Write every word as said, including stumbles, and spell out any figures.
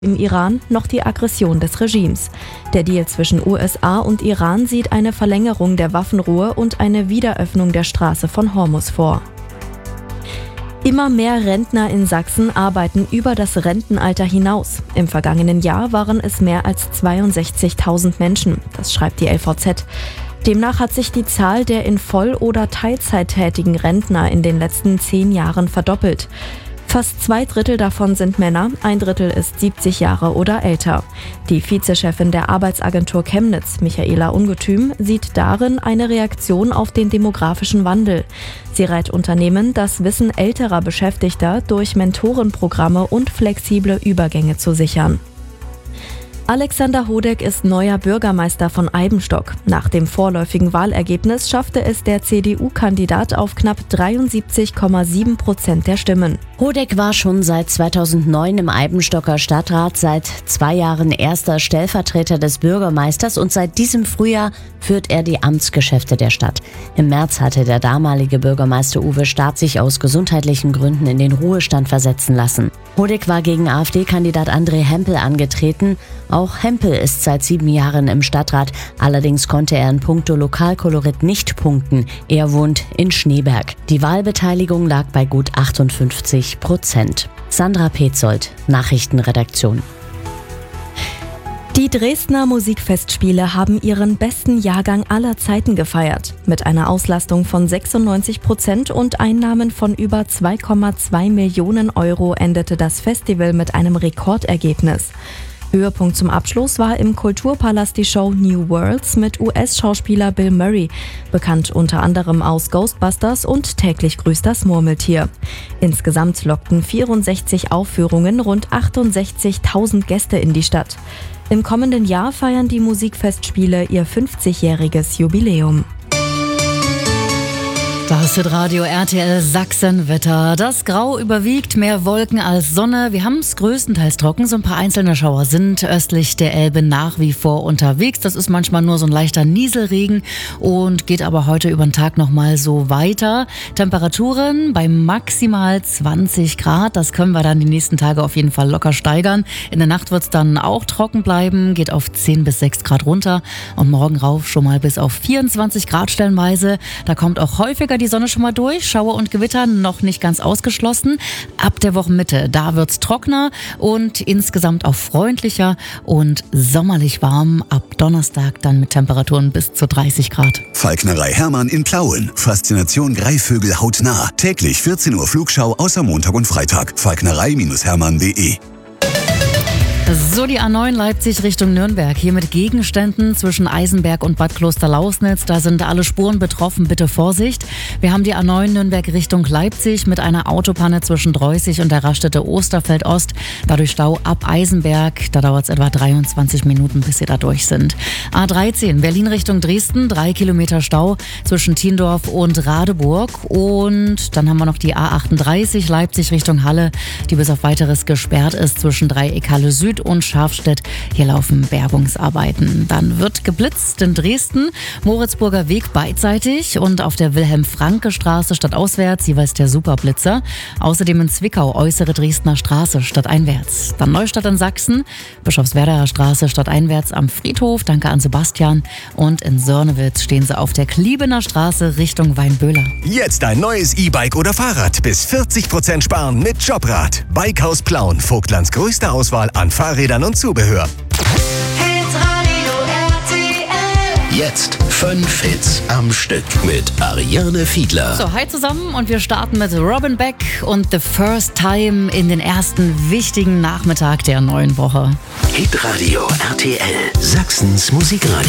im Iran noch die Aggression des Regimes. Der Deal zwischen U S A und Iran sieht eine Verlängerung der Waffenruhe und eine Wiederöffnung der Straße von Hormuz vor. Immer mehr Rentner in Sachsen arbeiten über das Rentenalter hinaus. Im vergangenen Jahr waren es mehr als zweiundsechzigtausend Menschen, das schreibt die L V Z. Demnach hat sich die Zahl der in Voll- oder Teilzeit tätigen Rentner in den letzten zehn Jahren verdoppelt. Fast zwei Drittel davon sind Männer, ein Drittel ist siebzig Jahre oder älter. Die Vizechefin der Arbeitsagentur Chemnitz, Michaela Ungetüm, sieht darin eine Reaktion auf den demografischen Wandel. Sie rät Unternehmen, das Wissen älterer Beschäftigter durch Mentorenprogramme und flexible Übergänge zu sichern. Alexander Hodeck ist neuer Bürgermeister von Eibenstock. Nach dem vorläufigen Wahlergebnis schaffte es der C D U-Kandidat auf knapp dreiundsiebzig Komma sieben Prozent der Stimmen. Hodeck war schon seit zweitausendneun im Eibenstocker Stadtrat, seit zwei Jahren erster Stellvertreter des Bürgermeisters und seit diesem Frühjahr führt er die Amtsgeschäfte der Stadt. Im März hatte der damalige Bürgermeister Uwe Staat sich aus gesundheitlichen Gründen in den Ruhestand versetzen lassen. Hodeck war gegen AfD-Kandidat André Hempel angetreten. Auch Hempel ist seit sieben Jahren im Stadtrat. Allerdings konnte er in puncto Lokalkolorit nicht punkten. Er wohnt in Schneeberg. Die Wahlbeteiligung lag bei gut achtundfünfzig Prozent. Sandra Petzold, Nachrichtenredaktion. Die Dresdner Musikfestspiele haben ihren besten Jahrgang aller Zeiten gefeiert. Mit einer Auslastung von sechsundneunzig Prozent und Einnahmen von über zwei Komma zwei Millionen Euro endete das Festival mit einem Rekordergebnis. Höhepunkt zum Abschluss war im Kulturpalast die Show New Worlds mit U S-Schauspieler Bill Murray, bekannt unter anderem aus Ghostbusters und Täglich grüßt das Murmeltier. Insgesamt lockten vierundsechzig Aufführungen rund achtundsechzigtausend Gäste in die Stadt. Im kommenden Jahr feiern die Musikfestspiele ihr fünfzigjähriges Jubiläum. Das ist Radio R T L Sachsenwetter. Das Grau überwiegt, mehr Wolken als Sonne. Wir haben es größtenteils trocken. So ein paar einzelne Schauer sind östlich der Elbe nach wie vor unterwegs. Das ist manchmal nur so ein leichter Nieselregen und geht aber heute über den Tag nochmal so weiter. Temperaturen bei maximal zwanzig Grad. Das können wir dann die nächsten Tage auf jeden Fall locker steigern. In der Nacht wird es dann auch trocken bleiben, geht auf zehn bis sechs Grad runter und morgen rauf schon mal bis auf vierundzwanzig Grad stellenweise. Da kommt auch häufiger die Sonne schon mal durch, Schauer und Gewitter noch nicht ganz ausgeschlossen. Ab der Wochenmitte, da wird's trockener und insgesamt auch freundlicher und sommerlich warm. Ab Donnerstag dann mit Temperaturen bis zu dreißig Grad. Falknerei Hermann in Plauen. Faszination Greifvögel hautnah. Täglich vierzehn Uhr Flugschau außer Montag und Freitag. falknerei Hermann punkt de. So, die A neun Leipzig Richtung Nürnberg. Hier mit Gegenständen zwischen Eisenberg und Bad Klosterlausnitz. Da sind alle Spuren betroffen. Bitte Vorsicht. Wir haben die A neun Nürnberg Richtung Leipzig mit einer Autopanne zwischen Dreußig und der Raststätte Osterfeld Ost. Dadurch Stau ab Eisenberg. Da dauert es etwa dreiundzwanzig Minuten, bis Sie da durch sind. A dreizehn Berlin Richtung Dresden. Drei Kilometer Stau zwischen Thiendorf und Radeburg. Und dann haben wir noch die A achtunddreißig Leipzig Richtung Halle, die bis auf Weiteres gesperrt ist zwischen Dreieck Halle Süd und Scharfstedt. Hier laufen Bergungsarbeiten. Dann wird geblitzt in Dresden, Moritzburger Weg beidseitig und auf der Wilhelm-Franke-Straße stadtauswärts jeweils der Superblitzer. Außerdem in Zwickau äußere Dresdner Straße stadteinwärts. Dann Neustadt in Sachsen, Bischofswerderer Straße stadteinwärts am Friedhof. Danke an Sebastian. Und in Sörnewitz stehen sie auf der Kliebener Straße Richtung Weinböhler. Jetzt ein neues E-Bike oder Fahrrad. Bis vierzig Prozent sparen mit Jobrad. Bikehaus Plauen. Vogtlands größte Auswahl an Fahrrädern und Zubehör. Hitradio R T L. Jetzt fünf Hits am Stück mit Ariane Fiedler. So, hi zusammen und wir starten mit Robin Beck und The First Time in den ersten wichtigen Nachmittag der neuen Woche. Hitradio R T L. Sachsens Musikradio.